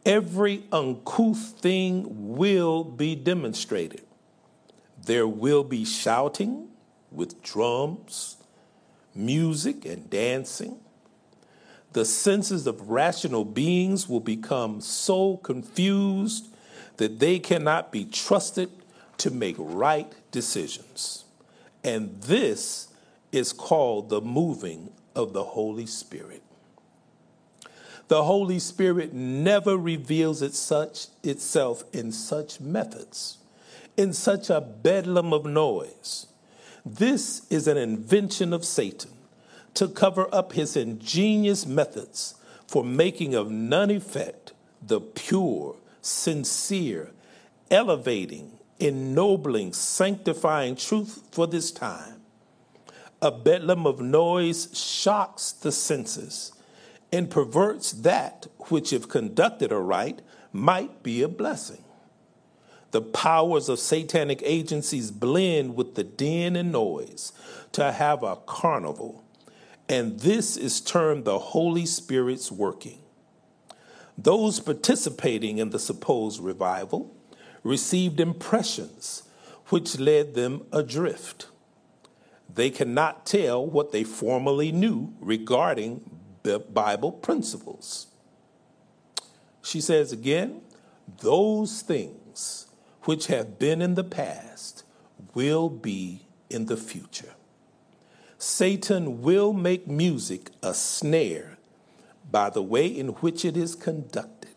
Every uncouth thing will be demonstrated. There will be shouting with drums, music, and dancing. The senses of rational beings will become so confused that they cannot be trusted to make right decisions. And this is called the moving of the Holy Spirit. The Holy Spirit never reveals itself in such methods, in such a bedlam of noise. This is an invention of Satan to cover up his ingenious methods for making of none effect the pure, sincere, elevating, ennobling, sanctifying truth for this time. A bedlam of noise shocks the senses and perverts that which, if conducted aright, might be a blessing. The powers of satanic agencies blend with the din and noise to have a carnival, and this is termed the Holy Spirit's working. Those participating in the supposed revival received impressions which led them adrift. They cannot tell what they formerly knew regarding Bible principles. She says again, those things which have been in the past will be in the future. Satan will make music a snare by the way in which it is conducted.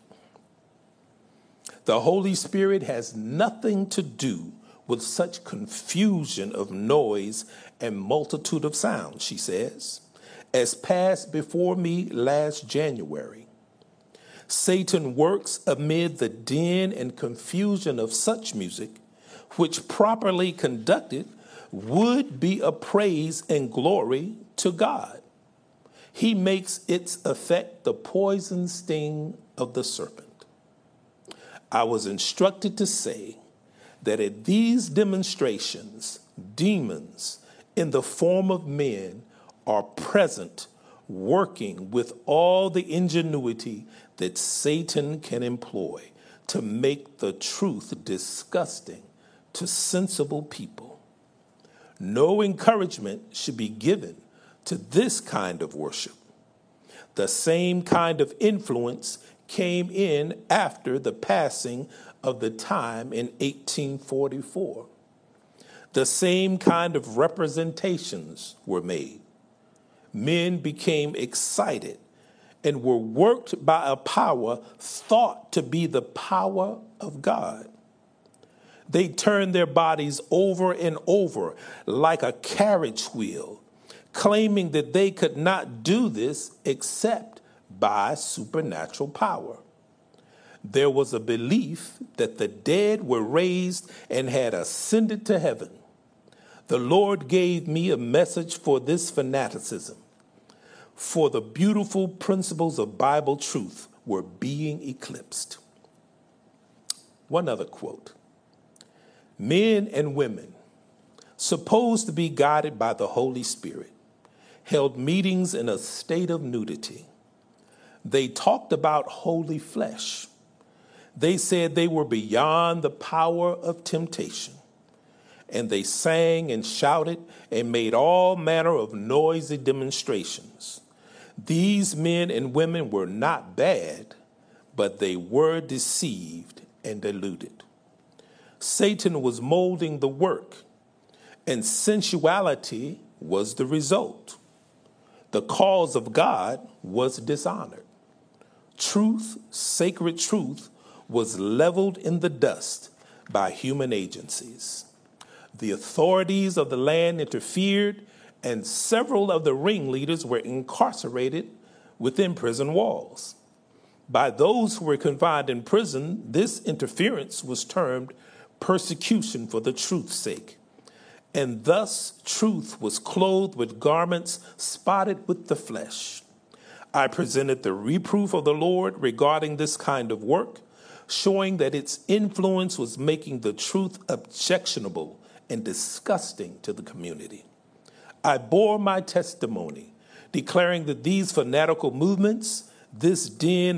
The Holy Spirit has nothing to do with such confusion of noise and multitude of sound, she says, as passed before me last January. Satan works amid the din and confusion of such music, which properly conducted would be a praise and glory to God. He makes its effect the poison sting of the serpent. I was instructed to say that at these demonstrations, demons in the form of men are present, working with all the ingenuity that Satan can employ to make the truth disgusting to sensible people. No encouragement should be given to this kind of worship. The same kind of influence came in after the passing of the time in 1844. The same kind of representations were made. Men became excited and were worked by a power thought to be the power of God. They turned their bodies over and over like a carriage wheel, claiming that they could not do this except by supernatural power. There was a belief that the dead were raised and had ascended to heaven. The Lord gave me a message for this fanaticism, for the beautiful principles of Bible truth were being eclipsed. One other quote. Men and women, supposed to be guided by the Holy Spirit, held meetings in a state of nudity. They talked about holy flesh. They said they were beyond the power of temptation. And they sang and shouted and made all manner of noisy demonstrations. These men and women were not bad, but they were deceived and deluded. Satan was molding the work, and sensuality was the result. The cause of God was dishonored. Truth, sacred truth, was leveled in the dust by human agencies. The authorities of the land interfered, and several of the ringleaders were incarcerated within prison walls. By those who were confined in prison, this interference was termed persecution for the truth's sake. And thus truth was clothed with garments spotted with the flesh. I presented the reproof of the Lord regarding this kind of work, showing that its influence was making the truth objectionable and disgusting to the community. I bore my testimony, declaring that these fanatical movements, this din